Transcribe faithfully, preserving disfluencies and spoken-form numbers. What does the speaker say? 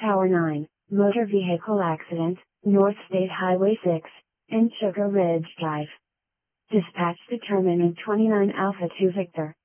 Tower nine, motor vehicle accident, North State Highway six, and Sugar Ridge Drive. Dispatch determining twenty-nine Alpha two Victor.